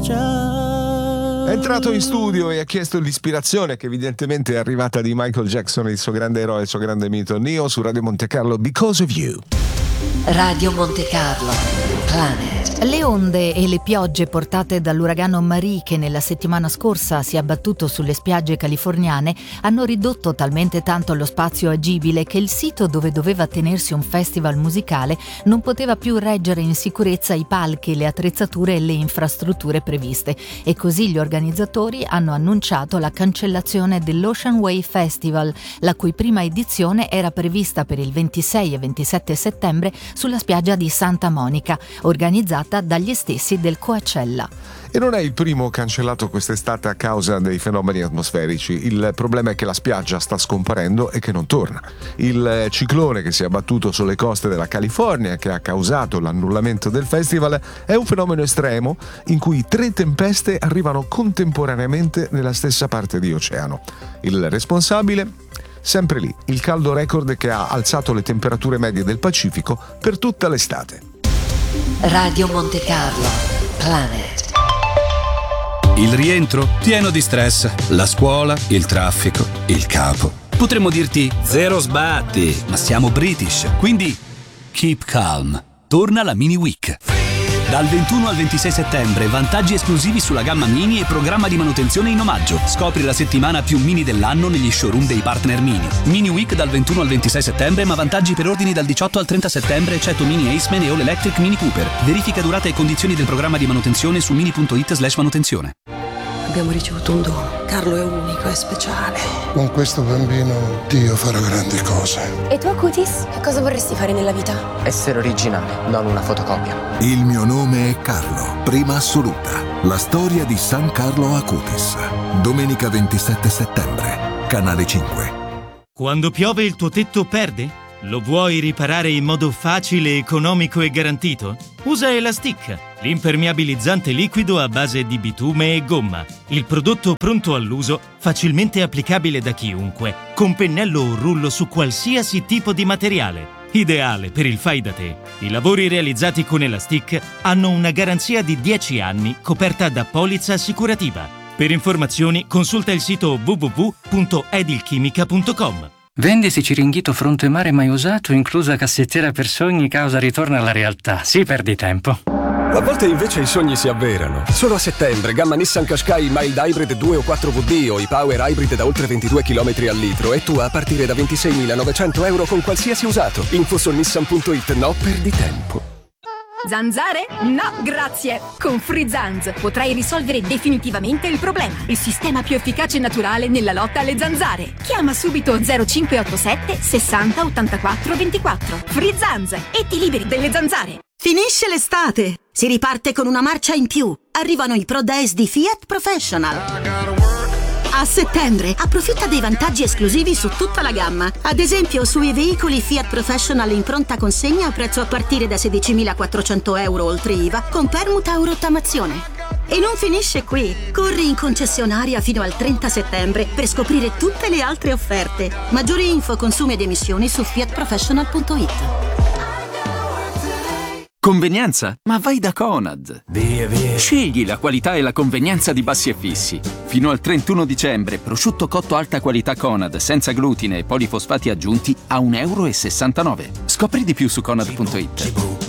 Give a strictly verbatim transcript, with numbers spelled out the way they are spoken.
È entrato in studio e ha chiesto l'ispirazione che evidentemente è arrivata di Michael Jackson, il suo grande eroe, il suo grande mito. Neo su Radio Monte Carlo, Because of You. Radio Monte Carlo, Planet. Le onde e le piogge portate dall'uragano Marie, che nella settimana scorsa si è abbattuto sulle spiagge californiane, hanno ridotto talmente tanto lo spazio agibile che il sito dove doveva tenersi un festival musicale non poteva più reggere in sicurezza i palchi, le attrezzature e le infrastrutture previste, e così gli organizzatori hanno annunciato la cancellazione dell'Ocean Way Festival, la cui prima edizione era prevista per il ventisei e ventisette settembre sulla spiaggia di Santa Monica, organizzata dagli stessi del Coachella. E non è il primo cancellato quest'estate a causa dei fenomeni atmosferici. Il problema è che la spiaggia sta scomparendo e che non torna. Il ciclone che si è abbattuto sulle coste della California, che ha causato l'annullamento del festival, è un fenomeno estremo in cui tre tempeste arrivano contemporaneamente nella stessa parte di oceano. Il responsabile? Sempre lì, il caldo record che ha alzato le temperature medie del Pacifico per tutta l'estate. Radio Monte Carlo, Planet. Il rientro pieno di stress, la scuola, il traffico, il capo. Potremmo dirti zero sbatti, ma siamo British, quindi keep calm. Torna la Mini Week. Dal ventuno al ventisei settembre, vantaggi esclusivi sulla gamma Mini e programma di manutenzione in omaggio. Scopri la settimana più Mini dell'anno negli showroom dei partner Mini. Mini Week dal ventuno al ventisei settembre, ma vantaggi per ordini dal diciotto al trenta settembre, eccetto Mini Aceman e All Electric Mini Cooper. Verifica durata e condizioni del programma di manutenzione su mini.it slash manutenzione. Abbiamo ricevuto un dono. Carlo è unico, è speciale. Con questo bambino Dio farà grandi cose. E tu, Acutis? Che cosa vorresti fare nella vita? Essere originale, non una fotocopia. Il mio nome è Carlo, prima assoluta. La storia di San Carlo Acutis. Domenica ventisette settembre, Canale cinque. Quando piove il tuo tetto perde? Lo vuoi riparare in modo facile, economico e garantito? Usa Elastic, l'impermeabilizzante liquido a base di bitume e gomma. Il prodotto pronto all'uso, facilmente applicabile da chiunque, con pennello o rullo su qualsiasi tipo di materiale. Ideale per il fai da te. I lavori realizzati con Elastic hanno una garanzia di dieci anni coperta da polizza assicurativa. Per informazioni consulta il sito w w w punto edilchimica punto com. Vendisi Ciringhito fronte mare mai usato, inclusa cassettiera per sogni, causa ritorno alla realtà. Sì, perdi tempo. A volte invece i sogni si avverano. Solo a settembre, gamma Nissan Qashqai Mild Hybrid due o quattro V D o i Power Hybrid da oltre ventidue chilometri al litro e tu a partire da ventiseimilanovecento euro con qualsiasi usato. Info su nissan punto it. No, perdi tempo. Zanzare? No, grazie! Con Free Zanz potrai risolvere definitivamente il problema. Il sistema più efficace e naturale nella lotta alle zanzare. Chiama subito zero cinque otto sette sessanta ottantaquattro ventiquattro. Free Zanz e ti liberi delle zanzare. Finisce l'estate! Si riparte con una marcia in più. Arrivano i Pro Days di Fiat Professional. A settembre approfitta dei vantaggi esclusivi su tutta la gamma. Ad esempio sui veicoli Fiat Professional in pronta consegna a prezzo a partire da sedicimilaquattrocento euro oltre I V A con permuta o rottamazione. E non finisce qui. Corri in concessionaria fino al trenta settembre per scoprire tutte le altre offerte. Maggiori info, consumi ed emissioni su fiat professional punto it. Convenienza? Ma vai da Conad. Via, via. Scegli la qualità e la convenienza di Bassi e Fissi. Fino al trentuno dicembre, prosciutto cotto alta qualità Conad, senza glutine e polifosfati aggiunti, a un euro e sessantanove. Scopri di più su conad punto it.